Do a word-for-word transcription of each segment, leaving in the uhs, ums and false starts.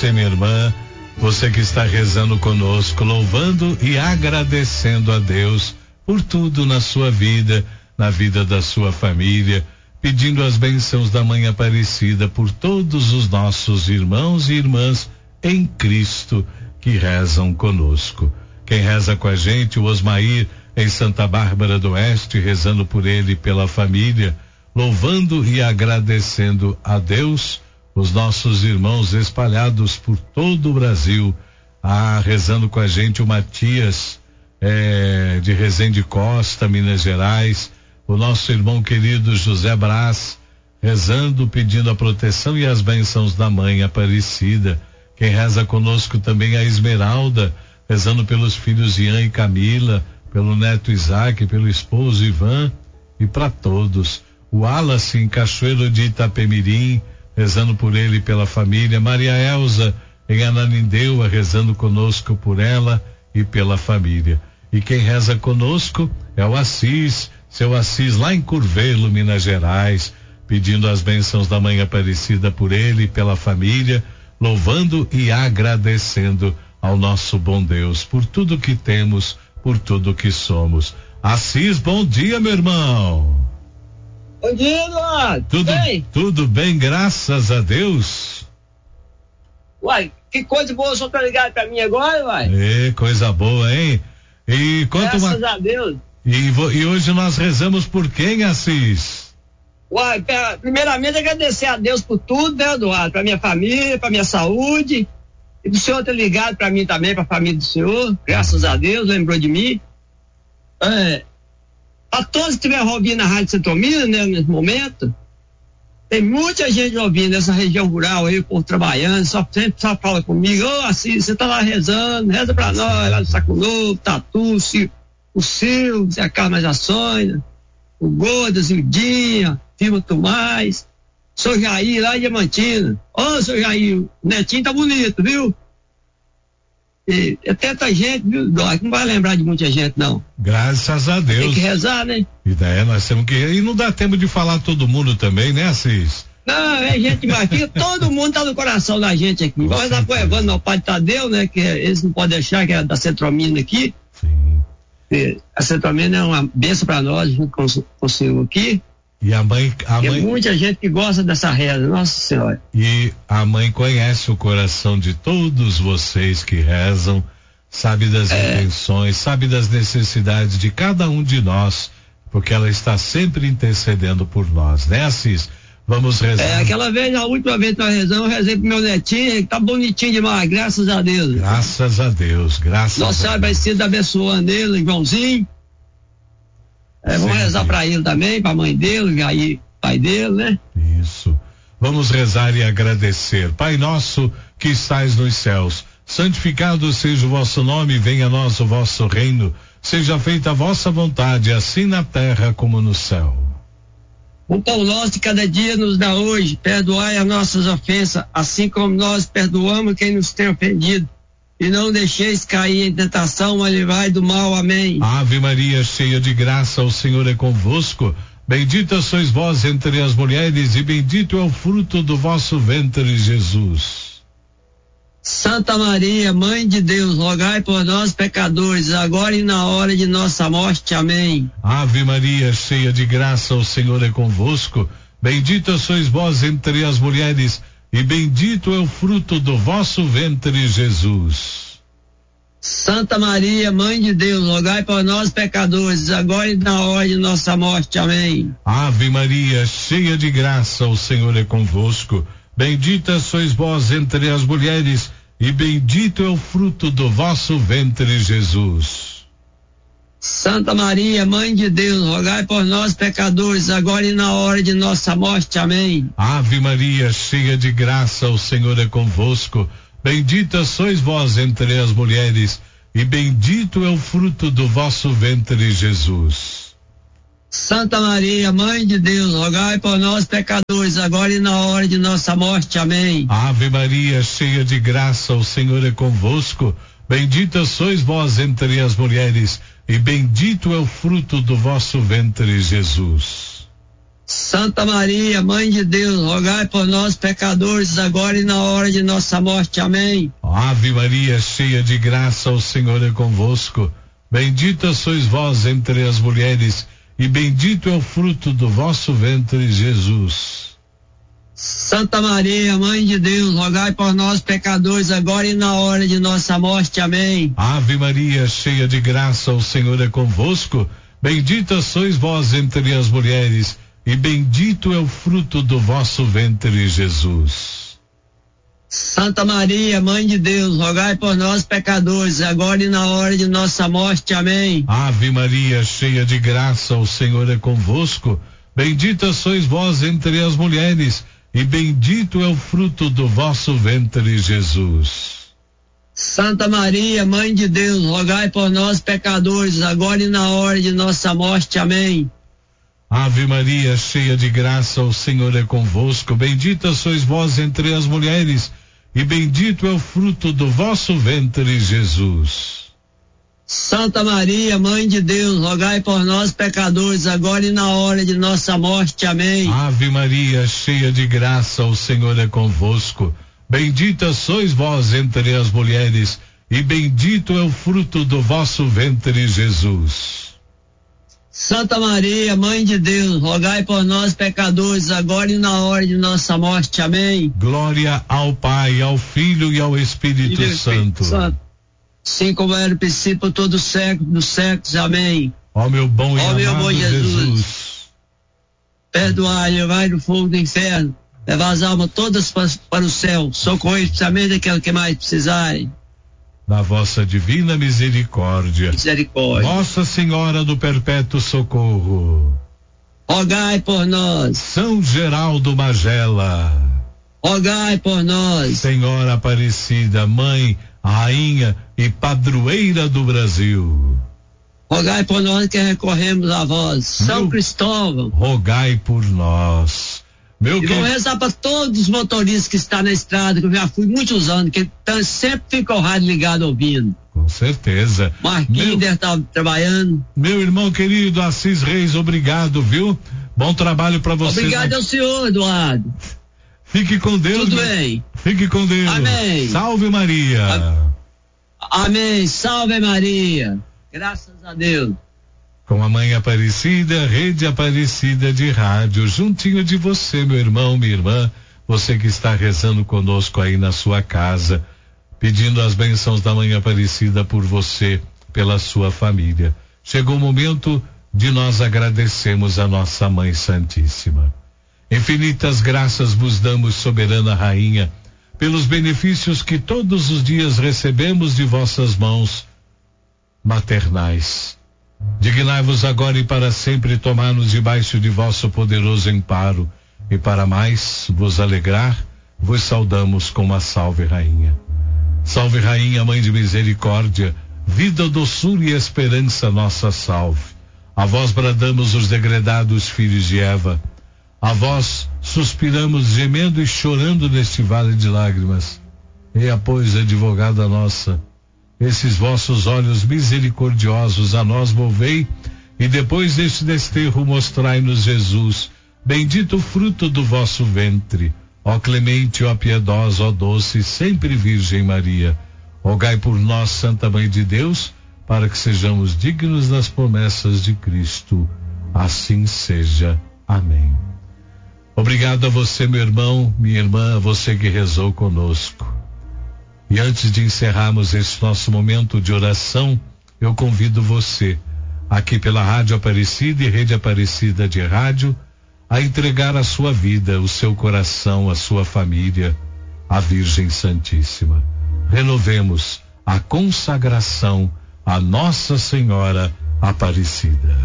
você, minha irmã, você que está rezando conosco, louvando e agradecendo a Deus por tudo na sua vida, na vida da sua família, pedindo as bênçãos da Mãe Aparecida por todos os nossos irmãos e irmãs em Cristo que rezam conosco. Quem reza com a gente, o Osmair, em Santa Bárbara do Oeste, rezando por ele e pela família, louvando e agradecendo a Deus, os nossos irmãos espalhados por todo o Brasil, ah, rezando com a gente o Matias, é, de Resende Costa, Minas Gerais, o nosso irmão querido José Brás, rezando, pedindo a proteção e as bênçãos da Mãe Aparecida. Quem reza conosco também é a Esmeralda, rezando pelos filhos Ian e Camila, pelo neto Isaac, pelo esposo Ivan e para todos. O Wallace em Cachoeiro de Itapemirim, rezando por ele e pela família. Maria Elza em Ananindeua, rezando conosco por ela e pela família. E quem reza conosco é o Assis, seu Assis lá em Curvelo, Minas Gerais, pedindo as bênçãos da Mãe Aparecida por ele e pela família, louvando e agradecendo ao nosso bom Deus por tudo que temos, por tudo que somos. Assis, bom dia, meu irmão. Bom dia, Eduardo. Tudo bem? Tudo bem, graças a Deus. Uai, que coisa boa, o senhor tá ligado pra mim agora, uai? É, coisa boa, hein? E quanto Graças uma... a Deus. E, vo... e hoje nós rezamos por quem, Assis? Uai, pra, primeiramente agradecer a Deus por tudo, né, Eduardo? Pra minha família, pra minha saúde. E do senhor ter ligado pra mim também, pra família do senhor. Graças a Deus, lembrou de mim. É, a todos que estiverem ouvindo a Rádio Centromina, né, nesse momento, tem muita gente ouvindo nessa região rural aí, o povo trabalhando, só, sempre só fala comigo, ô, oh, assim, você tá lá rezando, reza pra nós, lá no Saco Novo, Tatu, o Silvio, Zé Carlos Ações, o Gordo, Zildinha, Firma Tomás, Sou Jair lá em Diamantina. Ô, oh, seu Jair, o netinho tá bonito, viu? E é tanta gente, viu, Dó, não vai lembrar de muita gente, não. Graças a Deus. Tem que rezar, né? E daí nós temos que. E não dá tempo de falar todo mundo também, né, Assis? Não, é gente demais. Todo mundo tá no coração da gente aqui. Vamos rezar pro Evandro, meu pai Tadeu, né? Que eles não podem deixar, que é da Centromina aqui. Sim. E a Centromina é uma bênção pra nós, junto com, com o senhor aqui. E a mãe, a Tem mãe... muita gente que gosta dessa reza, Nossa Senhora. E a mãe conhece o coração de todos vocês que rezam, sabe das é. intenções, sabe das necessidades de cada um de nós, porque ela está sempre intercedendo por nós, né, Assis? Vamos rezar. É, aquela vez, a última vez que nós rezamos, eu rezei pro meu netinho, ele tá bonitinho demais, graças a Deus. Graças a Deus, graças Nossa Senhora vai ser abençoando ele, Joãozinho. É, vamos rezar para ele também, para a mãe dele, aí pai dele, né? Isso. Vamos rezar e agradecer. Pai nosso que estais nos céus, santificado seja o vosso nome, venha a nós o vosso reino, seja feita a vossa vontade, assim na terra como no céu. O pão nosso de cada dia nos dá hoje, perdoai as nossas ofensas, assim como nós perdoamos quem nos tem ofendido. E não deixeis cair em tentação, mas livrai do mal. Amém. Ave Maria, cheia de graça, o Senhor é convosco. Bendita sois vós entre as mulheres e bendito é o fruto do vosso ventre, Jesus. Santa Maria, Mãe de Deus, rogai por nós pecadores, agora e na hora de nossa morte. Amém. Ave Maria, cheia de graça, o Senhor é convosco. Bendita sois vós entre as mulheres e bendito é o fruto do vosso ventre, Jesus. Santa Maria, Mãe de Deus, rogai por nós pecadores, agora e na hora de nossa morte. Amém. Ave Maria, cheia de graça, o Senhor é convosco. Bendita sois vós entre as mulheres, e bendito é o fruto do vosso ventre, Jesus. Santa Maria, Mãe de Deus, rogai por nós pecadores, agora e na hora de nossa morte. Amém. Ave Maria, cheia de graça, o Senhor é convosco. Bendita sois vós entre as mulheres, e bendito é o fruto do vosso ventre, Jesus. Santa Maria, Mãe de Deus, rogai por nós pecadores, agora e na hora de nossa morte. Amém. Ave Maria, cheia de graça, o Senhor é convosco. Bendita sois vós entre as mulheres, e bendito é o fruto do vosso ventre, Jesus. Santa Maria, Mãe de Deus, rogai por nós, pecadores, agora e na hora de nossa morte. Amém. Ave Maria, cheia de graça, o Senhor é convosco. Bendita sois vós entre as mulheres, e bendito é o fruto do vosso ventre, Jesus. Santa Maria, Mãe de Deus, rogai por nós, pecadores, agora e na hora de nossa morte. Amém. Ave Maria, cheia de graça, o Senhor é convosco. Bendita sois vós entre as mulheres, e bendito é o fruto do vosso ventre, Jesus. Santa Maria, Mãe de Deus, rogai por nós, pecadores, agora e na hora de nossa morte. Amém. Ave Maria, cheia de graça, o Senhor é convosco. Bendita sois vós entre as mulheres, e bendito é o fruto do vosso ventre, Jesus. Santa Maria, Mãe de Deus, rogai por nós, pecadores, agora e na hora de nossa morte. Amém. Ave Maria, cheia de graça, o Senhor é convosco. Bendita sois vós entre as mulheres, e bendito é o fruto do vosso ventre, Jesus. Santa Maria, Mãe de Deus, rogai por nós, pecadores, agora e na hora de nossa morte. Amém. Ave Maria, cheia de graça, o Senhor é convosco. Bendita sois vós entre as mulheres, e bendito é o fruto do vosso ventre, Jesus. Santa Maria, Mãe de Deus, rogai por nós, pecadores, agora e na hora de nossa morte. Amém. Glória ao Pai, ao Filho e ao Espírito Filho Santo. Santo. Sim, como era o princípio, todo século dos séculos. Amém. Ó meu bom e Ó meu amado bom Jesus, Jesus, perdoai, levai do fogo do inferno, levai as almas todas para, para o céu, socorrei especialmente aquelas que mais precisarem. da vossa divina misericórdia. Misericórdia. Nossa Senhora do Perpétuo Socorro. Rogai por nós. São Geraldo Magela. Rogai por nós. Senhora Aparecida, Mãe, Rainha e Padroeira do Brasil. Rogai por nós que recorremos a vós. São Meu, Cristóvão. Rogai por nós. Meu E que... vou rezar para todos os motoristas que estão na estrada, que eu já fui muitos anos, que tão, sempre ficam o rádio ligado ouvindo. Com certeza. Marquinhos meu... deve estar trabalhando. Meu irmão querido Assis Reis, obrigado, viu? Bom trabalho para você. Obrigado ao senhor, Eduardo. Fique com Deus. Tudo bem. Fique com Deus. Amém. Salve Maria. Amém. Salve Maria. Graças a Deus. Com a Mãe Aparecida, Rede Aparecida de Rádio, juntinho de você, meu irmão, minha irmã, você que está rezando conosco aí na sua casa, pedindo as bênçãos da Mãe Aparecida por você, pela sua família. Chegou o momento de nós agradecermos a nossa Mãe Santíssima. Infinitas graças vos damos, soberana Rainha, pelos benefícios que todos os dias recebemos de vossas mãos maternais. Dignai-vos agora e para sempre tomar-nos debaixo de vosso poderoso amparo, e para mais vos alegrar, vos saudamos com uma salve rainha. Salve rainha, Mãe de misericórdia, vida, doçura e esperança, nossa salve. A vós bradamos os degredados filhos de Eva, a vós suspiramos gemendo e chorando neste vale de lágrimas. Eia, pois, advogada nossa, esses vossos olhos misericordiosos a nós volvei, e depois deste desterro mostrai-nos Jesus, bendito o fruto do vosso ventre. Ó clemente, ó piedosa, ó doce, sempre Virgem Maria, rogai por nós, Santa Mãe de Deus, para que sejamos dignos das promessas de Cristo. Assim seja. Amém. Obrigado a você, meu irmão, minha irmã, a você que rezou conosco. E antes de encerrarmos esse nosso momento de oração, eu convido você, aqui pela Rádio Aparecida e Rede Aparecida de Rádio, a entregar a sua vida, o seu coração, a sua família, à Virgem Santíssima. Renovemos a consagração à Nossa Senhora Aparecida.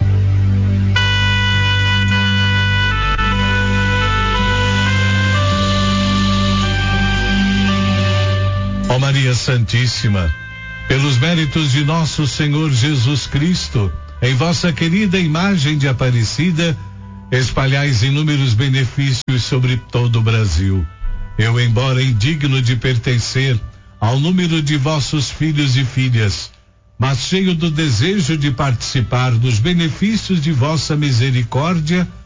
Ó Maria Santíssima, pelos méritos de nosso Senhor Jesus Cristo, em vossa querida imagem de Aparecida, espalhais inúmeros benefícios sobre todo o Brasil. Eu, embora indigno de pertencer ao número de vossos filhos e filhas, mas cheio do desejo de participar dos benefícios de vossa misericórdia,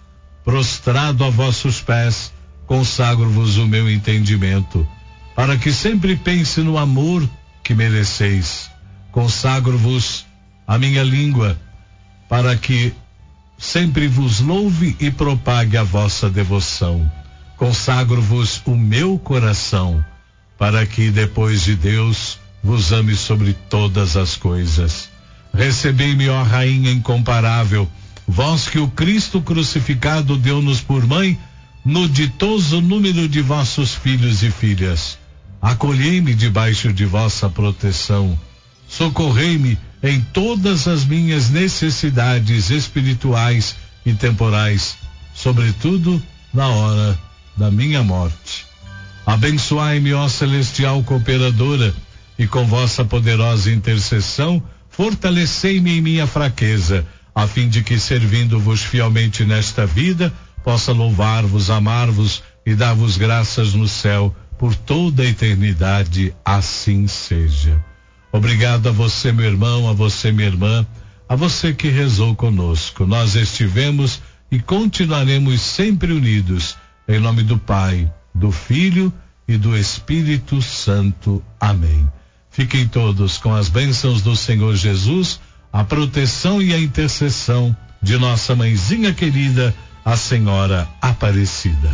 prostrado a vossos pés, consagro-vos o meu entendimento, para que sempre pense no amor que mereceis. Consagro-vos a minha língua, para que sempre vos louve e propague a vossa devoção. Consagro-vos o meu coração, para que depois de Deus vos ame sobre todas as coisas. Recebei-me, ó Rainha incomparável, vós que o Cristo crucificado deu-nos por mãe, no ditoso número de vossos filhos e filhas. Acolhei-me debaixo de vossa proteção. Socorrei-me em todas as minhas necessidades espirituais e temporais, sobretudo na hora da minha morte. Abençoai-me, ó celestial cooperadora, e com vossa poderosa intercessão, fortalecei-me em minha fraqueza, a fim de que, servindo-vos fielmente nesta vida, possa louvar-vos, amar-vos e dar-vos graças no céu por toda a eternidade. Assim seja. Obrigado a você, meu irmão, a você, minha irmã, a você que rezou conosco. Nós estivemos e continuaremos sempre unidos, em nome do Pai, do Filho e do Espírito Santo. Amém. Fiquem todos com as bênçãos do Senhor Jesus, a proteção e a intercessão de nossa mãezinha querida, a Senhora Aparecida.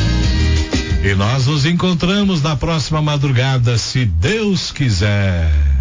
E nós nos encontramos na próxima madrugada, se Deus quiser.